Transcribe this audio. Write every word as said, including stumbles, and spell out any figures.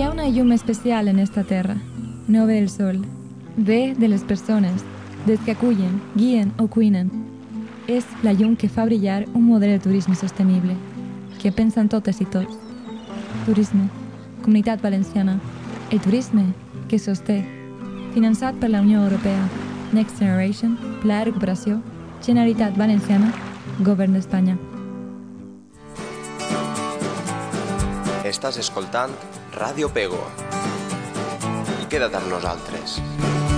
Hi ha una llum especial en esta terra. No ve el sol. Ve de les persones, des que acullen, guien o cuinen. És la llum que fa brillar un model de turisme sostenible, que pensa en totes i tots. Turisme, Comunitat Valenciana, el turisme que sosté. Finançat per la Unió Europea, Next Generation, Pla de Recuperació, Generalitat Valenciana, Govern d'Espanya. Estàs escoltant Ràdio Pego. I queda't amb nosaltres.